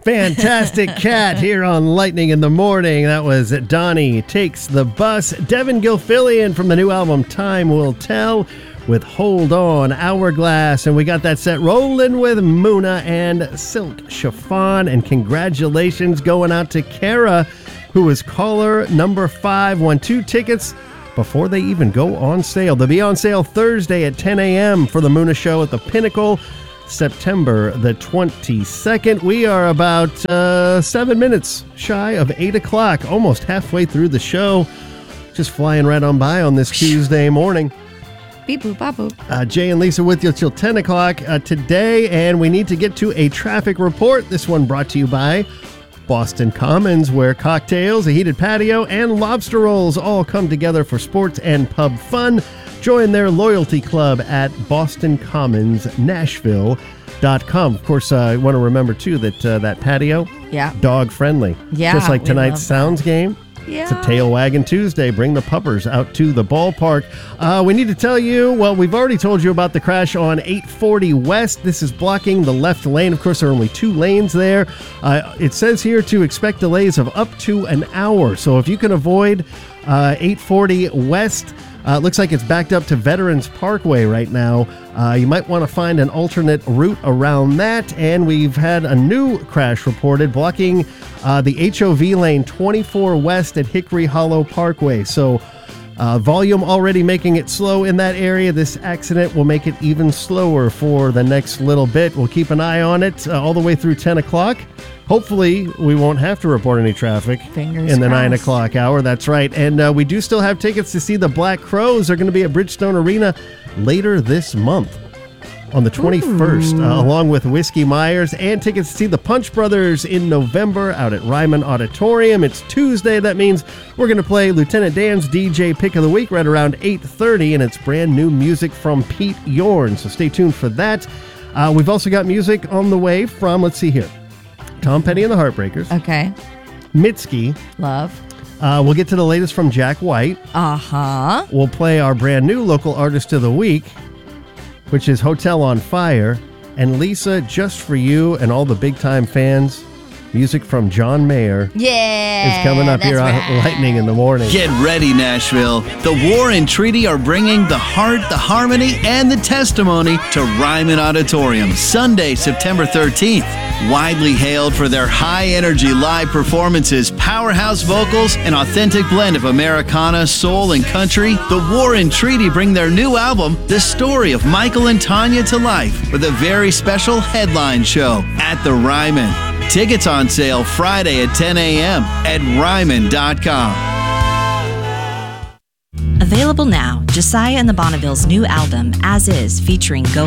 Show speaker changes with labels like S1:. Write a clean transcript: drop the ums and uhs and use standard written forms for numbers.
S1: Fantastic Cat here on Lightning in the Morning. That was Donnie Takes the Bus. Devin Gilfillian from the new album Time Will Tell with Hold On, Hourglass. And we got that set rolling with Muna and Silk Chiffon. And congratulations going out to Kara, who was caller number 5, won 2 tickets before they even go on sale. They'll be on sale Thursday at 10 a.m. for the Muna Show at the Pinnacle, September the 22nd. We are about 7 minutes shy of 8 o'clock, almost halfway through the show. Just flying right on by on this Tuesday morning.
S2: Beep boop, bop boop.
S1: Jay and Lisa with you till 10 o'clock today, and we need to get to a traffic report. This one brought to you by Boston Commons, where cocktails, a heated patio, and lobster rolls all come together for sports and pub fun. Join their loyalty club at BostonCommonsNashville.com. Of course, I want to remember, too, that that patio, dog-friendly.
S2: Yeah,
S1: just like tonight's Sounds game.
S2: Yeah.
S1: It's a Tail Wagging Tuesday. Bring the puppers out to the ballpark. We need to tell you, well, we've already told you about the crash on 840 West. This is blocking the left lane. Of course, there are only 2 lanes there. It says here to expect delays of up to an hour. So if you can avoid 840 West, it looks like it's backed up to Veterans Parkway right now. You might want to find an alternate route around that. And we've had a new crash reported blocking the HOV lane 24 West at Hickory Hollow Parkway. So volume already making it slow in that area. This accident will make it even slower for the next little bit. We'll keep an eye on it all the way through 10 o'clock. Hopefully, we won't have to report any traffic
S2: Fingers
S1: in the
S2: crossed.
S1: 9 o'clock hour. That's right. And we do still have tickets to see the Black Crowes. They're going to be at Bridgestone Arena later this month on the 21st, along with Whiskey Myers, and tickets to see the Punch Brothers in November out at Ryman Auditorium. It's Tuesday. That means we're going to play Lieutenant Dan's DJ Pick of the Week right around 8:30, and it's brand new music from Pete Yorn. So stay tuned for that. We've also got music on the way from, let's see here, Tom Petty and the Heartbreakers.
S2: Okay.
S1: Mitski.
S2: Love.
S1: We'll get to the latest from Jack White.
S2: Uh-huh.
S1: We'll play our brand new local artist of the week, which is Hotel on Fire. And Lisa, just for you and all the big-time fans, music from John Mayer is coming up here on Lightning in the Morning.
S3: Get ready, Nashville. The War and Treaty are bringing the heart, the harmony, and the testimony to Ryman Auditorium Sunday, September 13th. Widely hailed for their high-energy live performances, powerhouse vocals, and authentic blend of Americana, soul, and country, the War and Treaty bring their new album, The Story of Michael and Tanya, to life with a very special headline show at the Ryman. Tickets on sale Friday at 10 a.m. at Ryman.com.
S4: Available now, Josiah and the Bonnevilles' new album, As Is, featuring Go